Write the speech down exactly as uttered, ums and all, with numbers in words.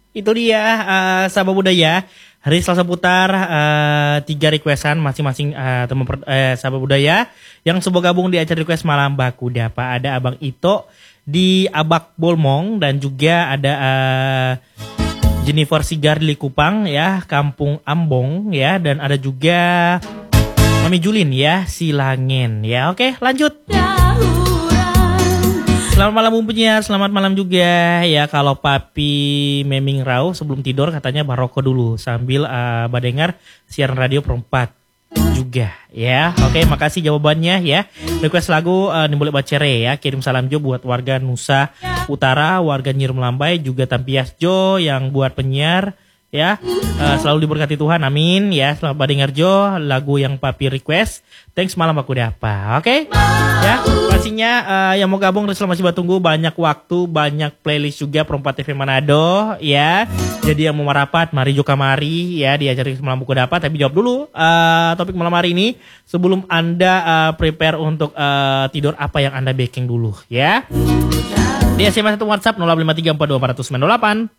Itu dia uh, Sabah Budaya. Hari Selasa putar uh, tiga requestan masing-masing uh, teman per, uh, Sabah Budaya yang semoga gabung di acara request malam baku dapa. Ada Abang Ito di Abak Bolmong dan juga ada uh, Jennifer Sigar di Likupang ya, Kampung Ambong ya, dan ada juga Mami Julin ya, Silangen ya. Oke, lanjut. Selamat malam Bung Penyiar, selamat malam juga ya. Kalau Papi Meming Rau sebelum tidur katanya baroko dulu sambil uh, badengar siaran radio perempat juga ya. Oke, makasih jawabannya ya. Request lagu uh, Nimbole Bacere ya. Kirim salam Jo buat warga Nusa Utara, warga Nyir Melambai, juga Tampias Jo yang buat penyiar ya. Uh, selalu diberkati Tuhan, amin ya. Selamat badengar Jo lagu yang Papi request. Thanks malam aku dapa. Oke ya, pastinya uh, yang mau gabung Resel masih batunggu, banyak waktu, banyak playlist juga Perempat T V Manado ya. Jadi yang mau merapat mari juga mari ya di acara malam buku dapat. Tapi jawab dulu uh, topik malam hari ini sebelum Anda uh, prepare untuk uh, tidur, apa yang Anda baking dulu ya. Di S M S atau WhatsApp nol lima tiga empat dua empat nol sembilan delapan.